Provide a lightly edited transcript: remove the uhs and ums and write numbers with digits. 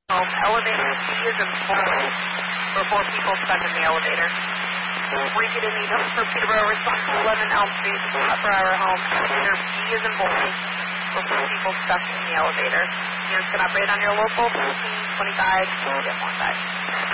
Elevator B is in boy for 4 people stuck in the elevator. Repeat in need for Peterborough, response to 11 Elm Street, per hour home. Elevator B is in boy for 4 people stuck in the elevator. Units can operate on your local 1525 get 15.